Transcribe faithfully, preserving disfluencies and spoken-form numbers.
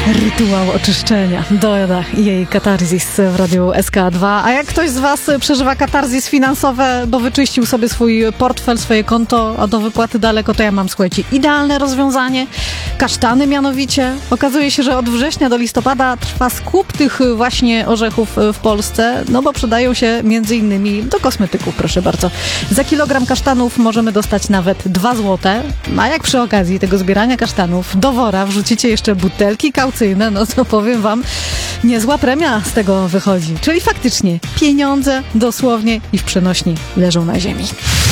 Rytuał oczyszczenia. Doda i jej katarzis w Radiu S K dwa. A jak ktoś z was przeżywa katarzis finansowe, bo wyczyścił sobie swój portfel, swoje konto, a do wypłaty daleko, to ja mam, słuchajcie, idealne rozwiązanie. Kasztany mianowicie. Okazuje się, że od września do listopada trwa skup tych właśnie orzechów w Polsce, no bo przydają się między innymi do kosmetyków, proszę bardzo. Za kilogram kasztanów możemy dostać nawet dwa złote, a jak przy okazji tego zbierania kasztanów do wora wrzucicie jeszcze butelki kaucyjne, no to powiem wam, niezła premia z tego wychodzi. Czyli faktycznie pieniądze dosłownie i w przenośni leżą na ziemi.